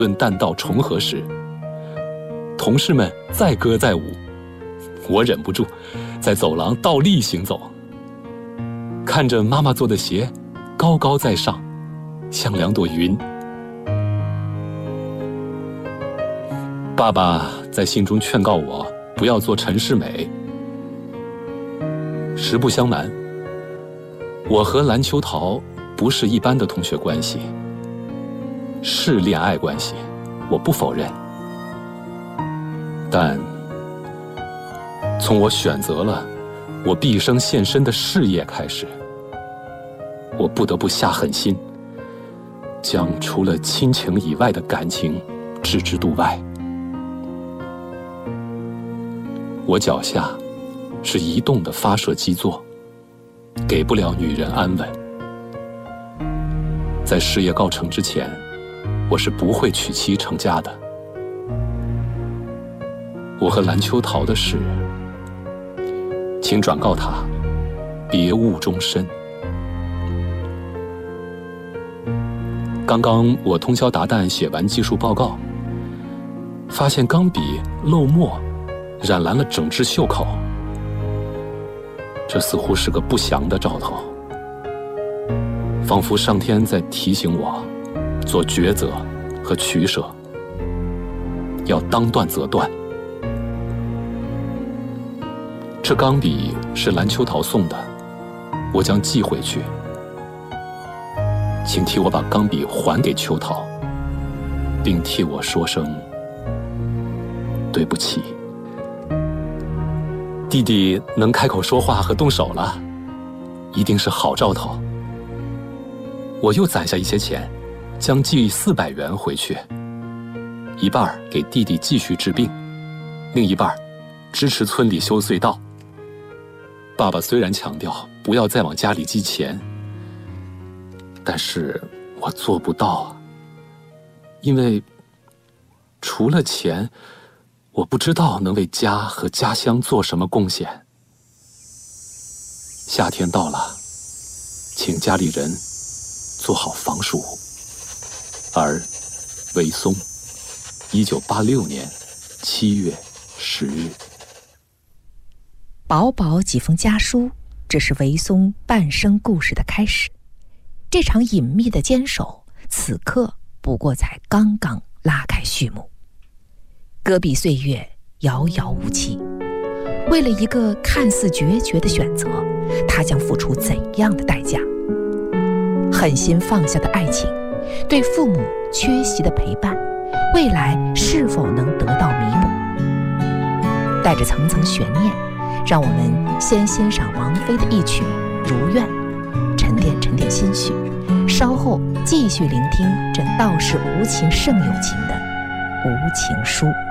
论弹道重合时，同事们载歌载舞，我忍不住在走廊倒立行走，看着妈妈做的鞋高高在上，像两朵云。爸爸在信中劝告我不要做陈世美。实不相瞒，我和蓝秋桃不是一般的同学关系，是恋爱关系，我不否认。但从我选择了我毕生献身的事业开始，我不得不下狠心，将除了亲情以外的感情置之度外。我脚下是移动的发射基座，给不了女人安稳。在事业告成之前，我是不会娶妻成家的。我和蓝秋桃的事，请转告他，别误终身。刚刚我通宵达旦写完技术报告，发现钢笔漏墨染蓝了整只袖口，这似乎是个不祥的兆头，仿佛上天在提醒我做抉择和取舍，要当断则断。这钢笔是蓝秋桃送的，我将寄回去，请替我把钢笔还给秋桃，并替我说声对不起。弟弟能开口说话和动手了，一定是好兆头。我又攒下一些钱，将寄400元回去，一半给弟弟继续治病，另一半支持村里修隧道。爸爸虽然强调不要再往家里寄钱，但是我做不到啊，因为除了钱，我不知道能为家和家乡做什么贡献。夏天到了，请家里人做好防暑。而韦松，1986年7月10日。 薄薄几封家书，这是韦松半生故事的开始。这场隐秘的坚守，此刻不过才刚刚拉开序幕。戈壁岁月遥遥无期，为了一个看似决绝的选择，他将付出怎样的代价？狠心放下的爱情，对父母缺席的陪伴，未来是否能得到弥补？带着层层悬念，让我们先欣赏王菲的一曲《如愿》，沉淀沉淀心绪，稍后继续聆听这道是无情胜有情的无情书。